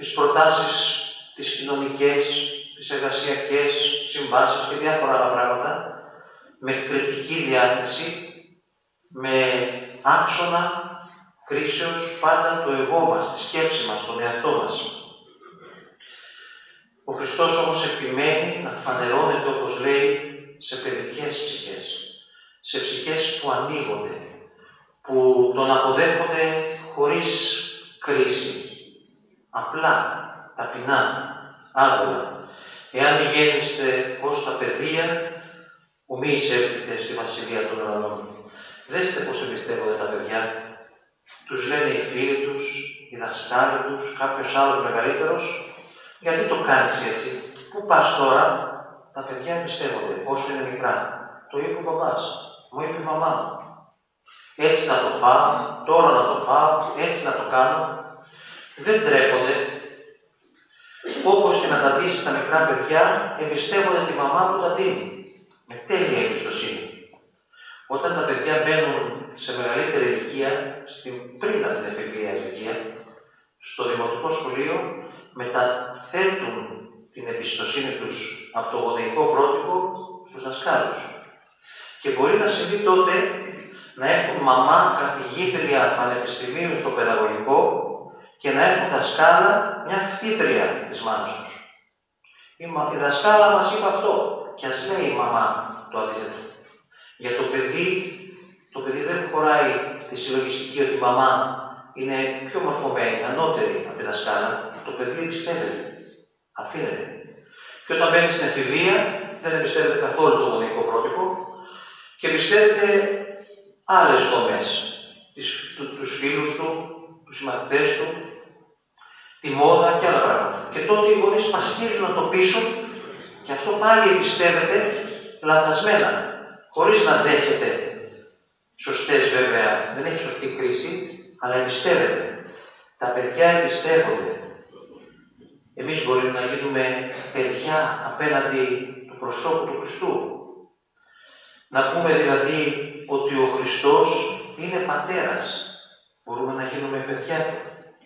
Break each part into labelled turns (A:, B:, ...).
A: τις προτάσεις, τις κοινωνικές, τις εργασιακές συμβάσεις και διάφορα άλλα πράγματα, με κριτική διάθεση, με άξονα κρίσεως πάντα το εγώ μας, τη σκέψη μας, τον εαυτό μας. Ο Χριστός όμως επιμένει να φανερώνεται, όπως λέει, σε παιδικές ψυχές, σε ψυχές που ανοίγονται, που τον αποδέχονται χωρίς κρίση, απλά, ταπεινά, άδωλα. Εάν γέννηστε ως τα παιδεία, ουμή εισέλθετε στη Βασιλεία των Ουρανών. Δέστε πώς εμπιστεύονται τα παιδιά. Τους λένε οι φίλοι τους, οι δασκάλοι τους, κάποιος άλλος μεγαλύτερος. Γιατί το κάνεις έτσι, πού πας τώρα? Τα παιδιά εμπιστεύονται όσο είναι μικρά. Το είπε ο μπαμπάς, μου είπε η μαμά μου. Έτσι να το φάω, τώρα να το φάω, έτσι να το κάνω. Δεν τρέπονται. Όπως και να τα ντύσεις τα μικρά παιδιά, εμπιστεύονται τη μαμά που τα δίνει. Με τέλεια εμπιστοσύνη. Όταν τα παιδιά μπαίνουν σε μεγαλύτερη ηλικία, πριν από την εφηβεία ηλικία, στο δημοτικό σχολείο, μεταθέτουν την εμπιστοσύνη τους από το γονεϊκό πρότυπο στους δασκάλους. Και μπορεί να συμβεί τότε να έχουν μαμά καθηγήτρια πανεπιστημίου στο παιδαγωγικό και να έχουν δασκάλα μια φοιτήτρια της μάνας τους. Η δασκάλα μας είπε αυτό και ας λέει η μαμά το αντίθετο. Για το παιδί δεν χωράει τη συλλογιστική ότι η μαμά είναι πιο μορφωμένη, ανώτερη από τη δασκάλα. Το παιδί εμπιστεύεται, αφήνεται. Και όταν μπαίνει στην εφηβεία, δεν εμπιστεύεται καθόλου το γονεϊκό πρότυπο και εμπιστεύεται άλλες δομές, τους φίλους του, τους συμμαθητές του, τη μόδα και άλλα πράγματα. Και τότε οι γονείς πασχίζουν να το πείσουν και αυτό πάλι εμπιστεύεται λαθασμένα, χωρίς να δέχεται σωστές βέβαια, δεν έχει σωστή κρίση, αλλά εμπιστεύεται. Τα παιδιά εμπιστεύονται. Εμείς μπορούμε να γίνουμε παιδιά απέναντι του προσώπου του Χριστού. Να πούμε δηλαδή ότι ο Χριστός είναι πατέρας. Μπορούμε να γίνουμε παιδιά του.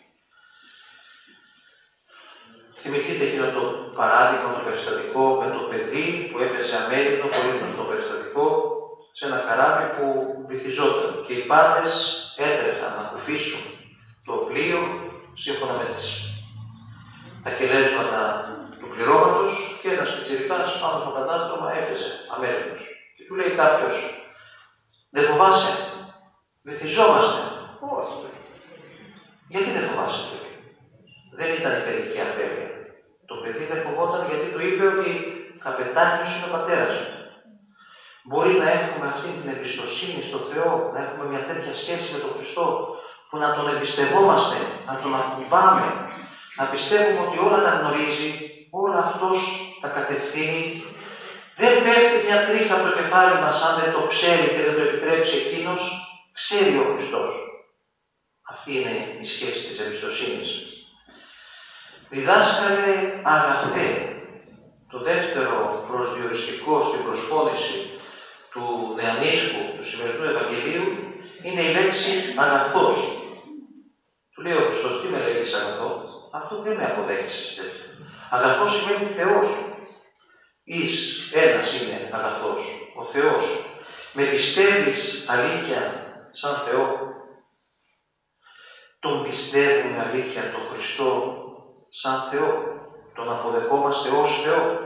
A: Θυμηθείτε εκείνο το παράδειγμα, το περιστατικό με το παιδί που έπαιζε αμέριμνο, πολύ γνωστό περιστατικό, σε ένα καράβι που βυθιζόταν και οι πάντες έτρεχαν να κουφίσουν το πλοίο σύμφωνα με τα κελέσματα του πληρώματος και ένας πιτσιρικάς πάνω στο κατάστρωμα έπαιζε αμέριμνος. Και του λέει κάποιος, δεν φοβάσαι, βυθιζόμαστε. Όχι. Γιατί δεν φοβάσαι? Δεν ήταν η παιδική αφέλεια. Το παιδί δεν φοβόταν γιατί του είπε ότι καπετάνιος είναι ο πατέρας μου. Μπορεί να έχουμε αυτή την εμπιστοσύνη στο Θεό, να έχουμε μια τέτοια σχέση με τον Χριστό, που να τον εμπιστευόμαστε, να τον ακουμπάμε, να πιστεύουμε ότι όλα τα γνωρίζει, όλα αυτός τα κατευθύνει. Δεν πέφτει μια τρίχα από το κεφάλι μας αν δεν το ξέρει και δεν το επιτρέψει εκείνος, ξέρει ο Χριστός. Αυτή είναι η σχέση της εμπιστοσύνης. Διδάσκαλε αγαθέ. Το δεύτερο προσδιοριστικό στην προσφώνηση του νεανίσκου, του σημερινού Ευαγγελίου, είναι η λέξη αγαθός. Του λέει ο Χριστός, τι με λέγεις αγαθό? Αυτό δεν με αποδέχεσαι τέτοιο. Αγαθός σημαίνει Θεός. Εις ένας είναι αγαθός, ο Θεός. Με πιστεύεις αλήθεια σαν Θεό? Τον πιστεύουμε αλήθεια τον Χριστό σαν Θεό? Τον αποδεχόμαστε ως Θεό?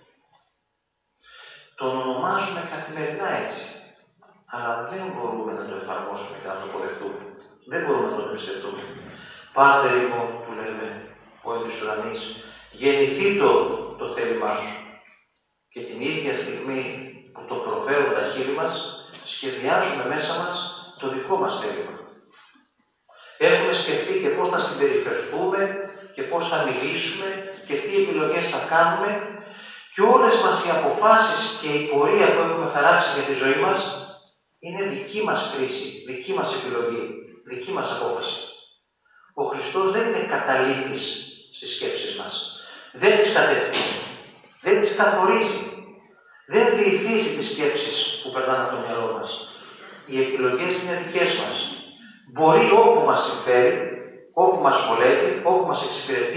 A: Τον ονομάζουμε καθημερινά έτσι, αλλά δεν μπορούμε να το εφαρμόσουμε και να το αποδεχτούμε. Δεν μπορούμε να το εμπιστευτούμε. Πάτερ ημών, του λέμε, ο εν της ουρανής, γεννηθήτω το θέλημά σου. Και την ίδια στιγμή που το προφέρουν τα χείλη μας, σχεδιάζουμε μέσα μας το δικό μας θέλημα. Έχουμε σκεφτεί και πώς θα συμπεριφερθούμε και πώς θα μιλήσουμε και τι επιλογές θα κάνουμε και όλες μας οι αποφάσεις και η πορεία που έχουμε χαράξει για τη ζωή μας είναι δική μας κρίση, δική μας επιλογή, δική μας απόφαση. Ο Χριστός δεν είναι καταλήτης στις σκέψεις μας. Δεν τις κατευθύνει, δεν τις καθορίζει, δεν διηθίζει τις σκέψεις που περνάνε από το μυαλό μας. Οι επιλογές είναι δικές μας. Μπορεί όπου μας συμφέρει, όπου μας βολεύει, όπου μας εξυπηρετεί,